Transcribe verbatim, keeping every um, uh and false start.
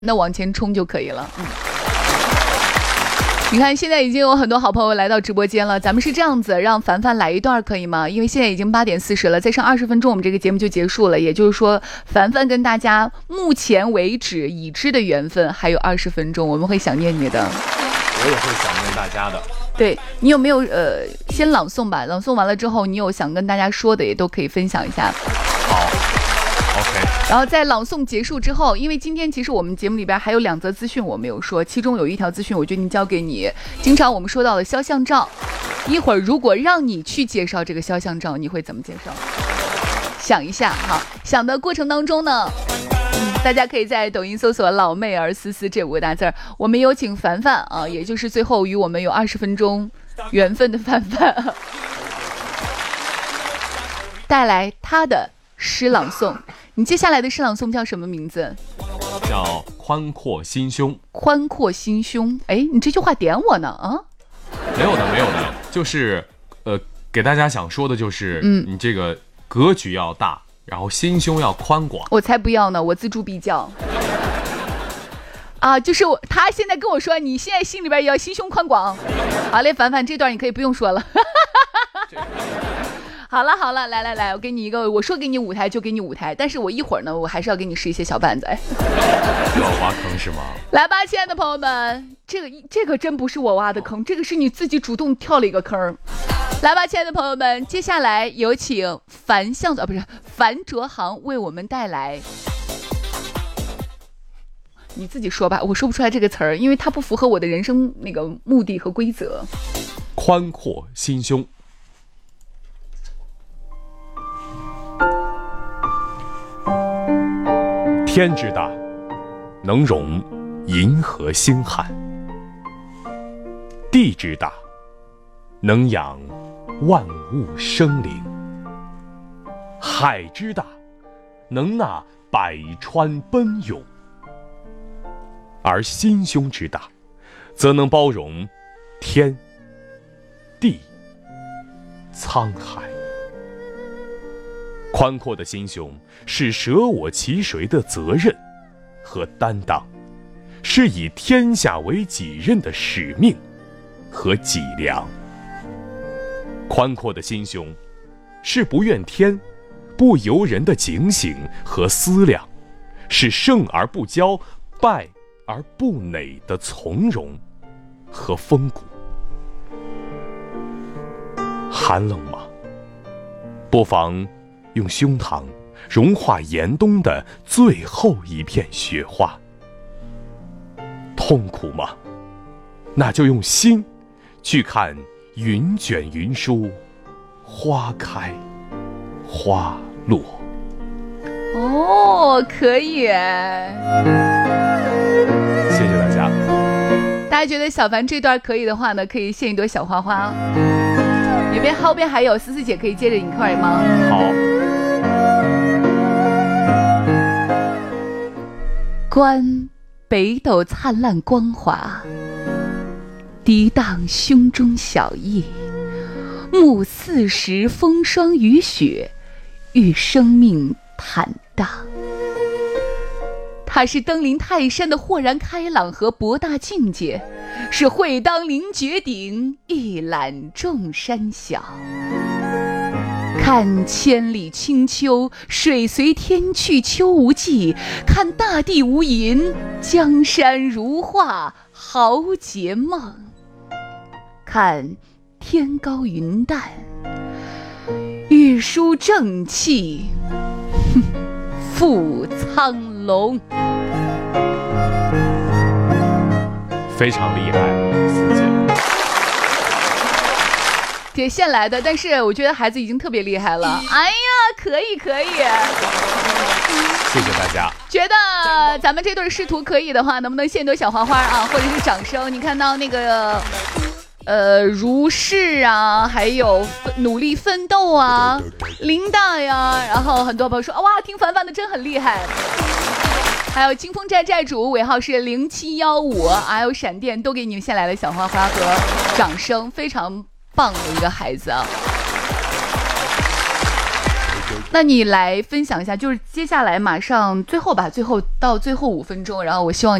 那往前冲就可以了。嗯，你看现在已经有很多好朋友来到直播间了，咱们是这样子，让凡凡来一段可以吗？因为现在已经八点四十了，再剩二十分钟我们这个节目就结束了，也就是说凡凡跟大家目前为止已知的缘分还有二十分钟，我们会想念你的， 我也会想念大家的。 对，你有没有呃先朗诵吧，朗诵完了之后你有想跟大家说的也都可以分享一下。 好 OK， 然后在朗诵结束之后，因为今天其实我们节目里边还有两则资讯我没有说，其中有一条资讯我决定交给你。经常我们说到的肖像照，一会儿如果让你去介绍这个肖像照，你会怎么介绍？想一下哈，想的过程当中呢，嗯、大家可以在抖音搜索老妹儿思思这五个大字儿。我们有请凡凡啊，也就是最后与我们有二十分钟缘分的凡凡，带来他的诗朗诵。你接下来的诗朗诵叫什么名字？ 叫宽阔心胸。 宽阔心胸，哎，你这句话点我呢啊？ 没有的，没有的，就是呃，给大家想说的就是，嗯，你这个格局要大，然后心胸要宽广。 我才不要呢，我锱铢必较。啊，就是我，他现在跟我说，你现在心里边也要心胸宽广。好嘞，凡凡，这段你可以不用说了。好了好了，来来来，我给你一个，我说给你舞台就给你舞台，但是我一会儿呢，我还是要给你试一些小绊子。 又要挖坑是吗？ 来吧，亲爱的朋友们，这个这个真不是我挖的坑，这个是你自己主动跳了一个坑。来吧，亲爱的朋友们，接下来有请樊向啊，不是樊哲航为我们带来。你自己说吧，我说不出来这个词儿，因为它不符合我的人生那个目的和规则。 宽阔心胸。天之大，能容银河星汉；地之大，能养万物生灵；海之大，能纳百川奔涌；而心胸之大，则能包容天地沧海。宽阔的心胸是舍我其谁的责任和担当，是以天下为己任的使命和脊梁。宽阔的心胸是不怨天不尤人的警醒和思量，是胜而不骄败而不馁的从容和风骨。寒冷吗？不妨用胸膛融化严冬的最后一片雪花。痛苦吗？那就用心去看云卷云舒，花开花落。 哦，可以耶， 谢谢大家。 大家觉得小凡这段可以的话呢，可以献一朵小花花。里边后边还有思思姐可以接着一块吗？ 好。 观北斗灿烂光华，涤荡胸中小意，目四时风霜雨雪，与生命坦荡。它是登临泰山的豁然开朗和博大境界，是会当凌绝顶，一览众山小。看千里清秋，水随天去秋无际；看大地无垠，江山如画，豪杰梦。看天高云淡，玉书正气，复苍龙。 非常厉害，思姐。 铁线来的，但是我觉得孩子已经特别厉害了。哎呀，可以可以， 谢谢大家。 觉得咱们这对师徒可以的话，能不能献朵小花花啊，或者是掌声？你看到那个呃如是啊，还有努力奋斗啊，林大呀，然后很多朋友说哇，听凡凡的真很厉害。还有金风寨寨主尾号是零七一五，还有闪电都给你们献来了小花花和掌声，非常棒的一个孩子啊。 那你来分享一下，就是接下来马上最后吧，最后到最后五分钟，然后我希望